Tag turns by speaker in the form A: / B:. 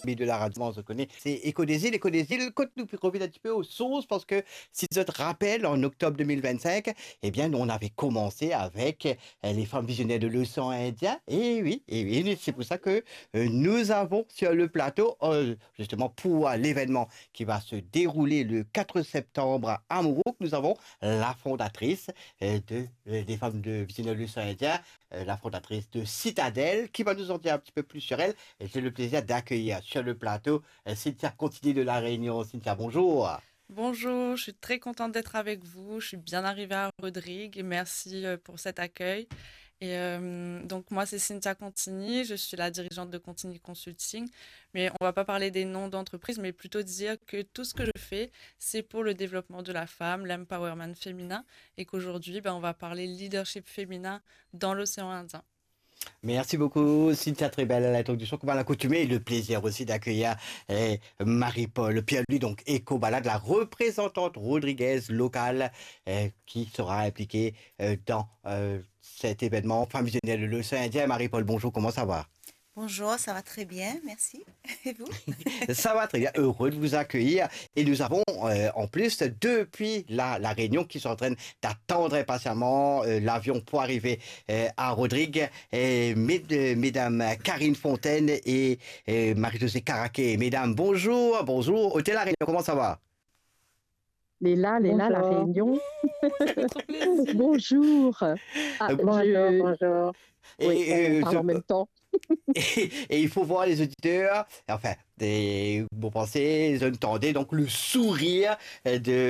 A: milieu de la radio, on se connaît. C'est Écho des îles. Écho des îles, quand nous revenons un petit peu aux sources, parce que si je te rappelle, en octobre 2025, eh bien, nous, on avait commencé avec les femmes visionnaires de l'océan Indien. Et oui, c'est pour ça que nous avons sur le plateau, justement, pour l'événement qui va se dérouler le 4 septembre à Mourouk, nous avons la fondatrice des femmes de visionnaires de l'océan Indien, la fondatrice de Citadelle, qui va nous en dire un petit peu plus sur elle. Et j'ai le plaisir d'accueillir sur le plateau Cynthia Contini de La Réunion. Cynthia, bonjour.
B: Bonjour, je suis très contente d'être avec vous. Je suis bien arrivée à Rodrigue et merci pour cet accueil. Donc moi c'est Cynthia Contini, je suis la dirigeante de Contini Consulting, mais on va pas parler des noms d'entreprise, mais plutôt dire que tout ce que je fais, c'est pour le développement de la femme, l'empowerment féminin, et qu'aujourd'hui, on va parler leadership féminin dans l'océan Indien.
A: Merci beaucoup, Cynthia, très belle à l'introduction. Comme à l'accoutumée, et le plaisir aussi d'accueillir Marie-Paul Pierre-Louis, donc Eco-Balade, la représentante Rodriguez locale, qui sera impliquée dans cet événement Femmes visionnaires de l'océan Indien. Marie-Paul, bonjour, comment ça va?
C: Bonjour, ça va très bien, merci. Et vous?
A: Ça va très bien, heureux de vous accueillir. Et nous avons en plus, depuis la Réunion, qui sont en train d'attendre impatiemment l'avion pour arriver à Rodrigue, mesdames Karine Fontaine et Marie-Josée Caraquet. Mesdames, bonjour, bonjour. Hôtel La Réunion, comment ça va?
D: La
E: Bonjour.
D: Réunion.
B: Ça fait trop plaisir.
D: Bonjour.
E: Bonjour.
D: Oui,
A: Et,
D: on parle en même temps.
A: et il faut voir les auditeurs, enfin, vous pensez, vous entendez donc le sourire de